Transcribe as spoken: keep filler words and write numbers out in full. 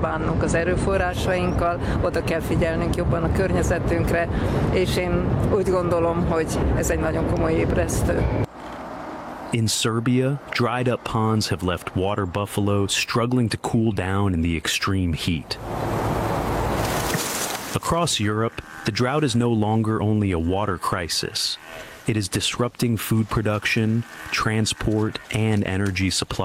bánnunk az erőforrásainkkal, oda kell figyelnünk jobban a környezetünkre, és én úgy gondolom, hogy ez egy nagyon komoly ébresztő. In Serbia, dried up ponds have left water buffalo struggling to cool down in the extreme heat. Across Europe, the drought is no longer only a water crisis. It is disrupting food production, transport, and energy supply.